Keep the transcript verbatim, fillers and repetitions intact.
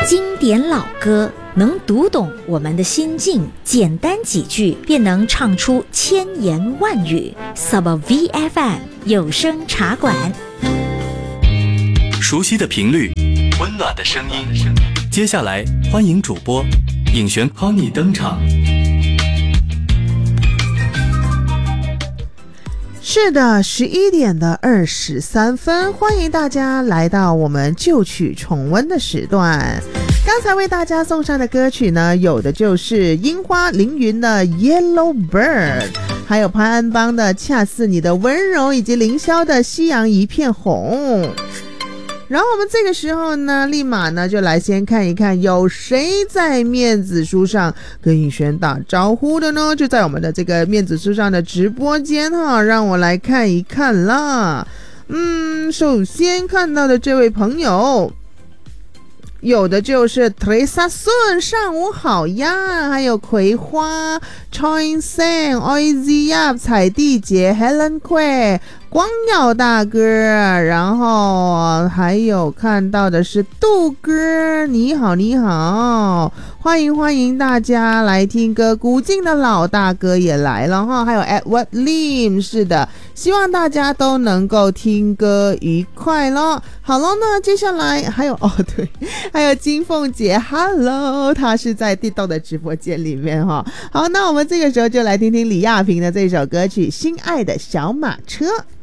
经典老歌，能读懂我们的心境，简单几句便能唱出千言万语。 Sub V F M 有声茶馆， 熟悉的频率，温暖的声音。接下来欢迎主播尹璇 Honey 登场。 是的，十一点的二十三分，欢迎大家来到我们旧曲重温的时段。刚才为大家送上的歌曲呢，有的就是樱花凌云的 Yellow Bird， 还有潘安邦的恰似你的温柔，以及凌霄的夕阳一片红。然后我们这个时候呢，立马呢就来先看一看有谁在面子书上跟尹璇打招呼的呢？就在我们的这个面子书上的直播间哈，让我来看一看啦。嗯，首先看到的这位朋友，有的就是 Teresa Sun， 上午好呀，还有葵花 Choin Sang Oizy Up 彩地姐 Helen Quay 光耀大哥，然后还有看到的是杜哥，你好你好，欢迎欢迎大家来听歌。古晋的老大哥也来了哈，还有 Edward Lim， 是的，希望大家都能够听歌愉快咯。好了呢，接下来还有哦对，还有金凤姐 Hello， 她是在地道的直播间里面哈。好，那我们这个时候就来听听李亚平的这首歌曲《心爱的小马车》。